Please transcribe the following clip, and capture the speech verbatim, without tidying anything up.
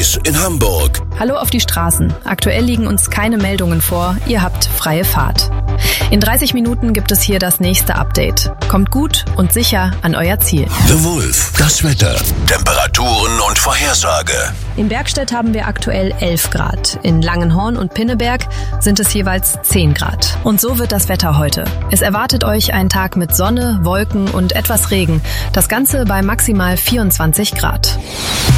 in Hamburg. Hallo auf die Straßen. Aktuell liegen uns keine Meldungen vor. Ihr habt freie Fahrt. In dreißig Minuten gibt es hier das nächste Update. Kommt gut und sicher an euer Ziel. The Wolf, das Wetter, Temperaturen und Vorhersage. In Bergstedt haben wir aktuell elf Grad. In Langenhorn und Pinneberg sind es jeweils zehn Grad. Und so wird das Wetter heute. Es erwartet euch ein Tag mit Sonne, Wolken und etwas Regen. Das Ganze bei maximal vierundzwanzig Grad.